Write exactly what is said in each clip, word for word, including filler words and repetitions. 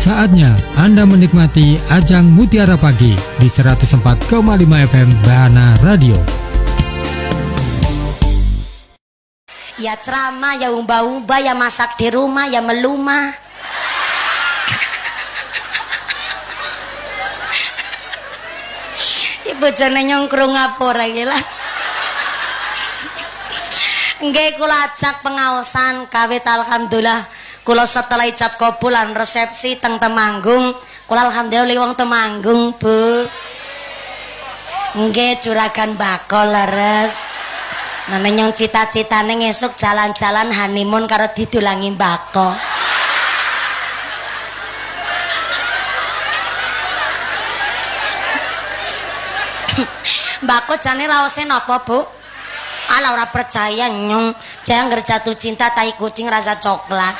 Saatnya Anda menikmati Ajang Mutiara Pagi di seratus empat koma lima F M Bahana Radio. Ya ceramah, ya umba-umba, ya masak di rumah, ya melumah. Ibu jane nyongkrong ngapura iki lah. Nggih kula ajak pengaosan kawit alhamdulillah. Kula setelah ijab kabulan resepsi teng Temanggung, kula alhamdulillah li wong Temanggung, Bu. Nggih juragan bakul leres. Nane nyong cita-citane ngesuk jalan-jalan honeymoon karo didulangi mbako. Mbako jane raose napa, Bu? Ala ora percaya nyong, jangan jatuh cinta tai kucing rasa coklat.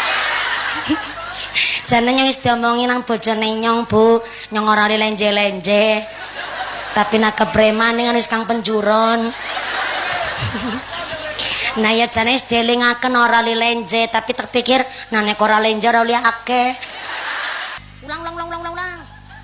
Jane nyong wis diomongi nang bojone nyong, Bu, nyong ora lenje-lenje. Tapi nak kepremane wis kang penjuron. Nah ya jane wis dielingaken ora lenje, tapi tak pikir nah nek ora lenje ora li akeh. Ulang ulang ulang ulang ulang.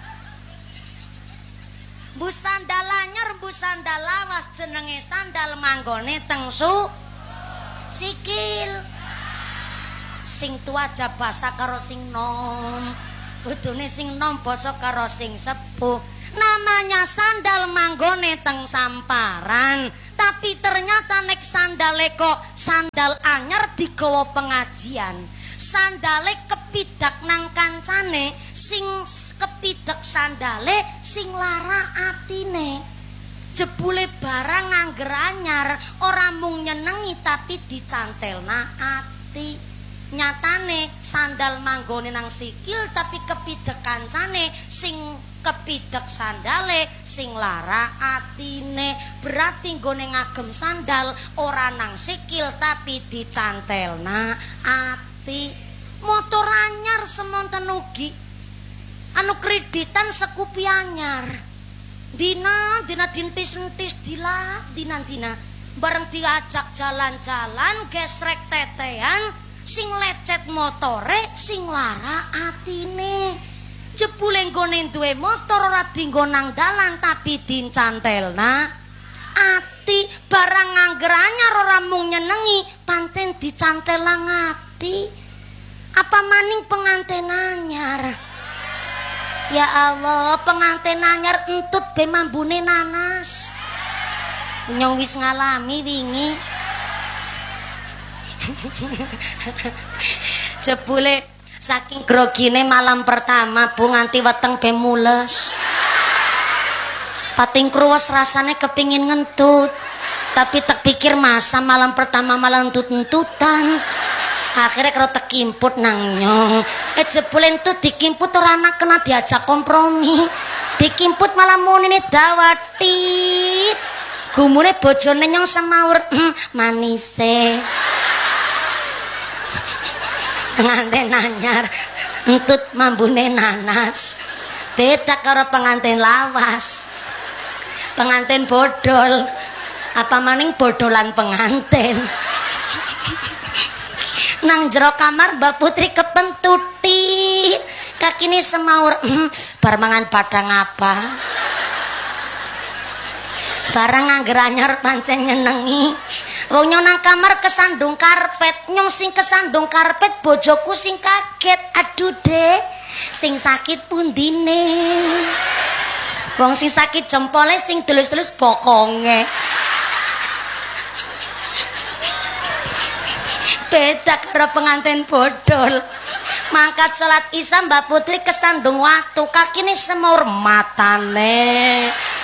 Bu sandal anyar, bu sandal lawas jenenge sandal manggone teng su sikil. Sing tua aja basa karo sing nom, kudune sing nom basa karo sing sepuh. Namanya sandal manggone teng samparan, tapi ternyata nek sandale kok sandal anyar digawa pengajian. Sandale kepidak nang kancane, sing kepidak sandale sing lara atine. Jebule barang ngangger anyar ora mung nyenengi tapi dicantelna ati. Nyatane sandal manggone nang sikil tapi kepidek kancane, sing kepidek sandale sing lara atine. Berarti nggone ngagem sandal ora nang sikil tapi dicantelna ati. Motor anyar semonten ugi anu kreditan sekupi anyar. Dina dina dintis-entis dila dina-dina bareng diajak jalan-jalan gesrek tetean, sing lecet motore sing lara atine. Jebule nggone duwe motor ora dinggo nang dalan tapi dincantelna ati. Barang ngangger anyar ora mung nyenengi pancen dicantel lang ati. Apa maning pengantin anyar? Ya Allah, pengantin anyar entut be mambune nanas. Nyong wis ngalami wingi. Jebule saking grogine malam pertama, Bu, nganti weteng be mules. Pating kruwes rasane kepingin ngentut. Tapi tak pikir masa malam pertama malah entut-entutan. Akhirnya kalau tekimput nang nyong. Eh jebule entut dikimput ora anak kena diajak kompromi. Dikimput malah munine dawatit. Gumune bojone nyong semaur, hm, manise. Pengantin anyar entut mambune nanas. Beda karo pengantin lawas. Pengantin bodol. Apa maning bodolan pengantin. Nang jero kamar Mbak Putri kepentuti. Kakine semaur, hm, bar mangan padang apa? Barang ngangger anyar pancen nyenengi. Wong nyong nang kamar kesandung karpet, nyong sing kesandung karpet bojoku sing kaget. Aduh Dek, sing sakit pundine. Wong sing sakit jempole, sing tulus-tulus bokonge. Beda karo pengantin bodol. Mangkat salat isya Mbak Putri kesandung waktu, kakine semur matane.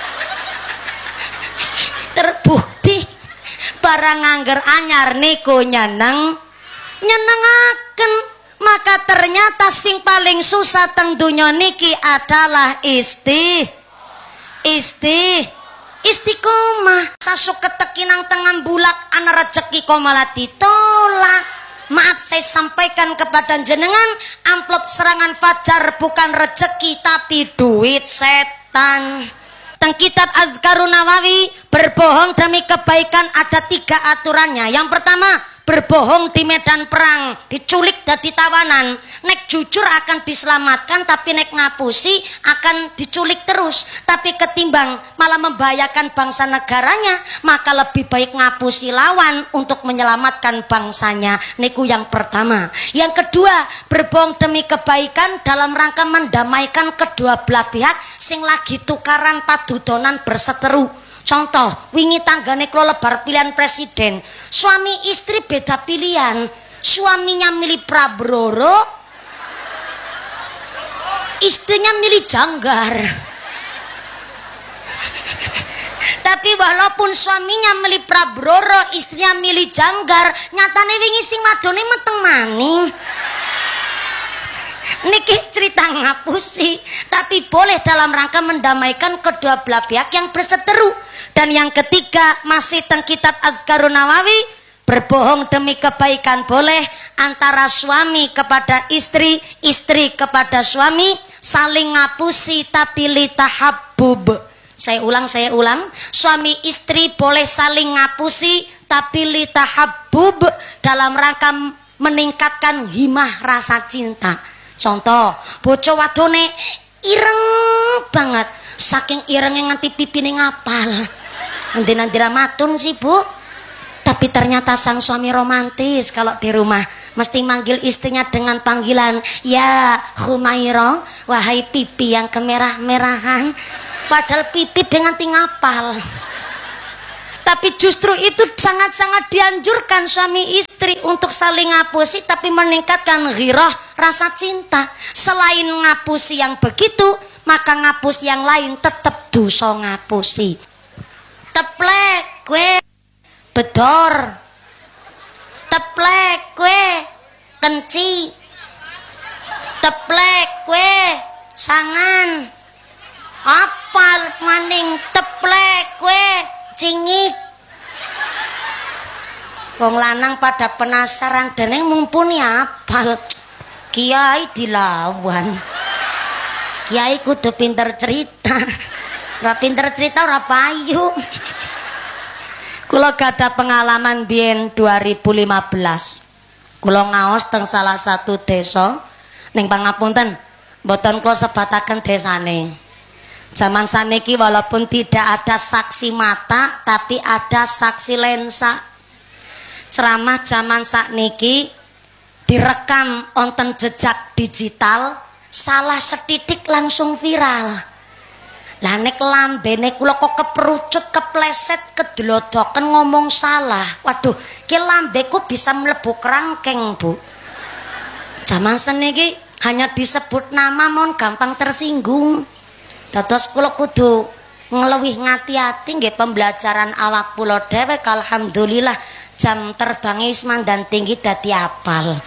Terbukti barang ngangger anyar niku nyeneng nyenengaken. Maka ternyata sing paling susah teng donya niki adalah isti isti istiqomah. Sasuk ketekinang tengan bulak ana rezeki kok malah ditolak. Maaf saya sampaikan kepada jenengan, amplop serangan fajar bukan rezeki tapi duit setan. Teng kitab Azkarun Nawawi, berbohong demi kebaikan ada tiga aturannya. Yang pertama, berbohong di medan perang, diculik dadi tawanan, nek jujur akan diselamatkan, tapi nek ngapusi akan diculik terus. Tapi ketimbang malah membahayakan bangsa negaranya, maka lebih baik ngapusi lawan untuk menyelamatkan bangsanya. Niku yang pertama. Yang kedua, berbohong demi kebaikan dalam rangka mendamaikan kedua belah pihak sing lagi tukaran padudonan berseteru. Contoh, wingi tanggane kula lebar pilihan presiden. Suami istri beda pilihan. Suaminya milih Prabroro, istrinya milih Janggar. Tapi walaupun suaminya milih Prabroro, istrinya milih Janggar, nyatane wingi sing wadone meteng maning. Niki cerita ngapusi, tapi boleh dalam rangka mendamaikan kedua belah pihak yang berseteru. Dan yang ketiga, masih teng kitab Adzkarun Nawawi, berbohong demi kebaikan boleh antara suami kepada istri, istri kepada suami, saling ngapusi tapi litahabbub. Saya ulang, saya ulang, suami istri boleh saling ngapusi tapi litahabbub dalam rangka meningkatkan himah rasa cinta. Contoh, bojo wadone ireng banget, saking irengnya nganti pipine ngapal. Nanti-nanti ramatun sih bu. Tapi ternyata sang suami romantis kalau di rumah mesti manggil istrinya dengan panggilan ya Humaira, wahai pipi yang kemerah-merahan. Padahal pipi dengan tingapal. Tapi justru itu sangat-sangat dianjurkan suami istri untuk saling ngapusi tapi meningkatkan ghirah rasa cinta. Selain ngapusi yang begitu, maka ngapus yang lain tetap dosa ngapusi. Teplek kue bedor, teplek kue kenci, teplek kue sangan, apal maning teplek kue cingik. Wong lanang pada penasaran dene mumpuni apal. Kiai dilawan. Kiai kudu pinter cerita. Ora pinter cerita ora payu. Kula gadah pengalaman biyen dua ribu lima belas. Kula ngaos teng salah satu desa ning pangapunten, mboten kula sebataken desane. Zaman saniki walaupun tidak ada saksi mata tapi ada saksi lensa. Ceramah zaman sakniki direkam onten jejak digital, salah setitik langsung viral. Lah nek lambene kula kok keperucut, kepleset, kedelodoken ngomong salah. Waduh, ki lambeku bisa mlebu kerangkeng, Bu. Zaman saniki hanya disebut nama mon gampang tersinggung. Dados kula kudu ngeluwih ngati-ati nggih pembelajaran awak kula dhewe. Alhamdulillah jam terbangnya mandan tinggi dadi apal.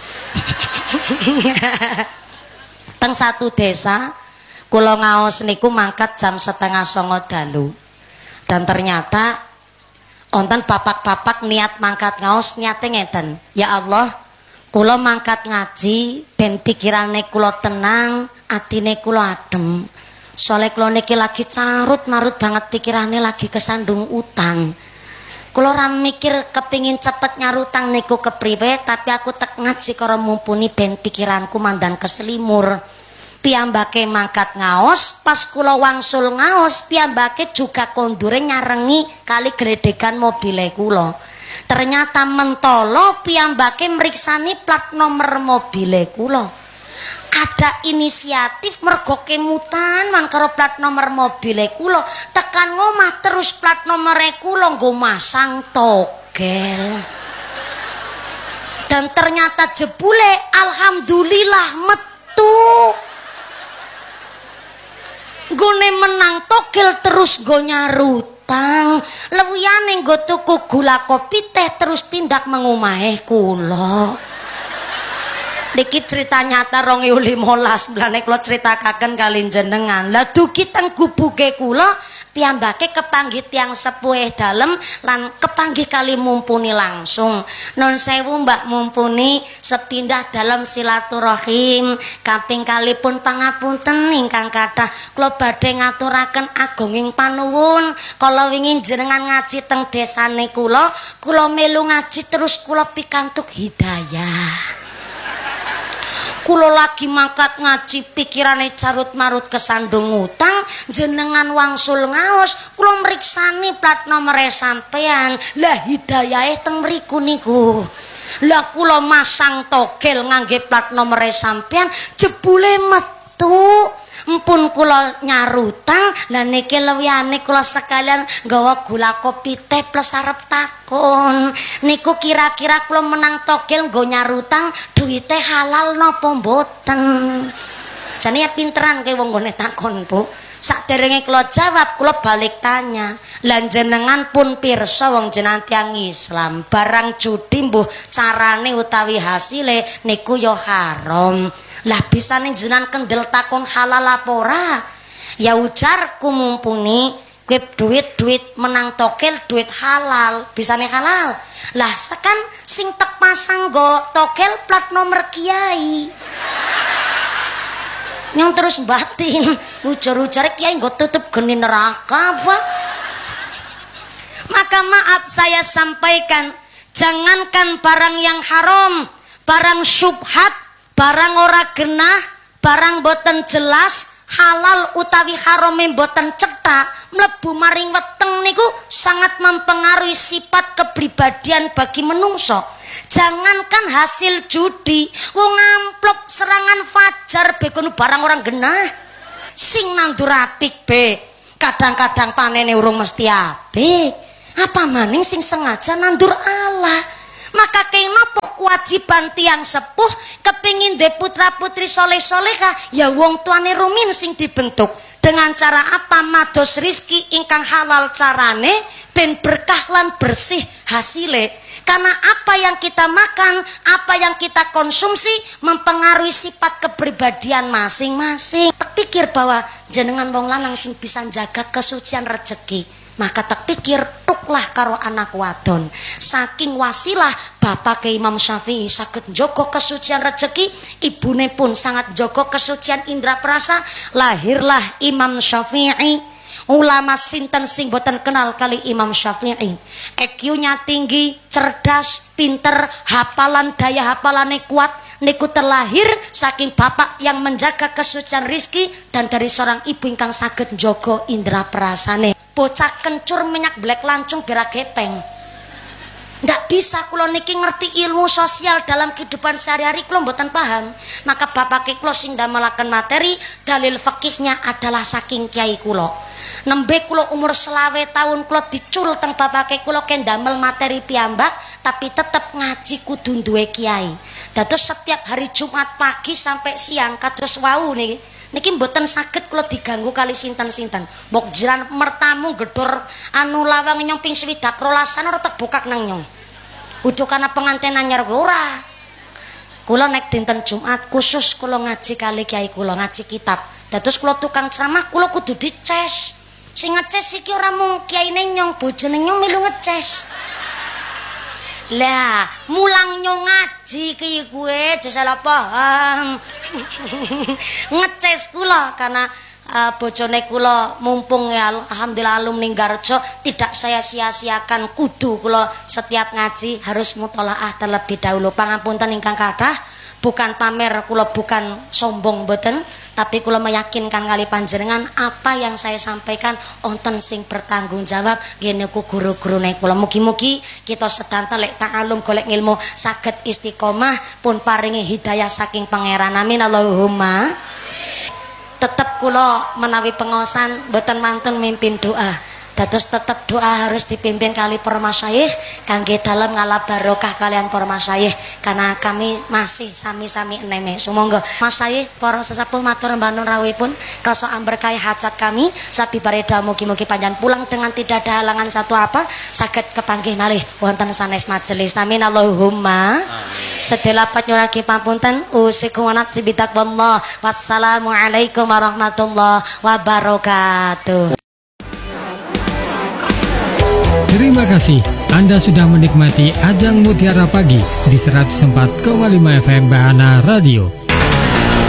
Teng satu desa kula ngaos niku mangkat jam setengah songo dalu. Dan ternyata wonten bapak-bapak niat mangkat ngaos niate ngeten. Ya Allah, kula mangkat ngaji ben pikirane kula tenang, atine kula adem. Soalnya kula niki lagi carut marut banget pikirannya, lagi kesandung utang. Kula ora mikir kepingin cepet nyarutang niku kepriwe, tapi aku tek ngaji karo mumpuni ben pikiranku mandan keselimur. Piyambake mangkat ngaos, pas kula wangsul ngaos, piyambake juga kondure nyarengi kali gredegan mobile kula. Ternyata mentolo piyambake mriksani plat nomor mobile kula. Ada inisiatif mergo kemutan man karo plat nomor mobile kula, tekan ngomah terus plat nomore kula nggo masang togel. Dan ternyata jebule alhamdulillah metu. Gone menang togel terus go nyarutang. Lewiyane nggo tuku gula kopi teh terus tindak mengumahe kula. Niki cerita nyata rong ewu limolas, mlane kula critakaken kali jenengan. Lah dugi teng gubuke kula piyambake kepanggih tiyang sepuh dalem lan kepanggih kali mumpuni langsung. Nun sewu Mbak mumpuni sepindah dalam silaturahim kaping kalipun pangapunten ingkang kathah kula badhe ngaturaken agunging panuwun kala wingi jenengan ngaji teng desane kula kula melu ngaji terus kula pikantuk hidayah. Kula lagi mangkat ngaji pikirane carut marut kesandung utang jenengan wangsul ngaos kula mriksani plat nomere sampean lah hidayahe teng mriku niku lah kula masang togel ngangge plat nomere sampean jebule metu empun kula nyarutang lah niki lewiyane kula sekalian nggawa gula kopi teh plus arep takon niku kira-kira kula menang togel nggo nyarutang duwite halal napa mboten jane ya pinteran ke wong nggone takon Bu saderenge kula jawab kula balik tanya lan jenengan pun pirsa wong jenengan tiyang Islam barang judi mbuh carane utawi hasile niku ya haram. Lah bisane jenengan kendel takon halal apa ora? Ya ujarku mumpuni kowe duit-duit menang togel duit halal, bisane halal. Lah sekan sing tek pasang nggo togel plat nomor kiai. Nyong terus batin, ujar-ujar kiai nggo tutup geni neraka apa? Maka maaf saya sampaikan, jangankan barang yang haram, barang syubhat, barang ora genah, barang boten jelas, halal utawi harame boten cetak, mlebu maring weteng niku sangat mempengaruhi sifat kepribadian bagi menungso. Jangankan hasil judi, wong amplop serangan fajar be kono barang orang genah. Sing nandur apik be, kadang-kadang panene urung mesti apik. Apa maning sing sengaja nandur Allah. Maka kenapa kewajiban tiang sepuh kepingin de putra putri soleh solehah ya wong tuane rumin sing dibentuk dengan cara apa mados rizki ingkang halal carane ben berkah lan bersih hasile karena apa yang kita makan apa yang kita konsumsi mempengaruhi sifat kepribadian masing-masing. Tak pikir bahwa jenengan wong lanang sing bisa jaga kesucian rezeki maka tak pikir tuklah karo anak wadon saking wasilah bapak ke Imam Syafi'i saged njogo kesucian rezeki ibune pun sangat njogo kesucian indra perasa lahirlah Imam Syafi'i ulama sinten sing boten kenal kali Imam Syafi'i E Q-nya tinggi cerdas pinter hafalan daya hafalane kuat niku terlahir saking bapak yang menjaga kesucian rizki dan dari seorang ibu ingkang saged njogo indra perasane. Bocah kencur minyak blek lancung biar gepeng. Ndak bisa kula niki ngerti ilmu sosial dalam kehidupan sehari-hari kula mboten paham. Maka bapak kula sing ndamelaken materi dalil fikihnya adalah saking kiai kula. Nembe kula umur selawe tahun kula dicul teng bapak kula ken damel materi piyambak tapi tetep ngaji kudu duwe kiai. Dados setiap hari Jumat pagi sampai siang kados wau niki. Niki mboten saged kula diganggu kali sinten-sinten. Mbok jiran mertamu gedor anu lawang nyong ping swidak rolasan ora tak bukak nang nyong. Kudu kana pengantin anyar ora. Kula nek dinten Jumat khusus kula ngaji kali kiai kula ngaji kitab. Dados kula tukang ceramah kula kudu dices. Sing ngeces iki ora mung kiyaine nyong, bojone nyong milu ngeces. Lah, mulang nyong ngaji ki gue salah paham. Ngeces kula karena uh, bojone kula mumpung ya alhamdulillah alumni Garjo tidak saya sia-siakan kudu kula setiap ngaji harus mutolaah terlebih dahulu. Pangapunten ingkang kathah, bukan pamer kula bukan sombong mboten, tapi kula meyakinkan kali panjenengan apa yang saya sampaikan wonten sing bertanggung jawab ngene ku guru-gurune kula. Mugi-mugi kita sedanten lek ta'alum golek ilmu saged istiqomah pun paringi hidayah saking pangeran. Amin Allahumma. Tetep kula menawi pengaosan mboten mantun mimpin doa. Dados tetap doa harus dipimpin kali para masyayikh kangge dalam ngalap barokah kalian para masyayikh karena kami masih sami-sami eneme. Sumangga masyayikh para sesepuh matur mbanun rawuhipun krasa amberkahi hajat kami sabi bareda mugi-mugi panjenengan pulang dengan tidak ada halangan satu apa saged kepanggih malih wonten sanes majelis. Amin Allahumma. Sedaya panyuwun pamunten usikum wa nafsi bitaqwallah. Wassalamualaikum warahmatullahi wabarakatuh. Terima kasih Anda sudah menikmati Ajang Mutiara Pagi di seratus empat koma lima F M Bahana Radio.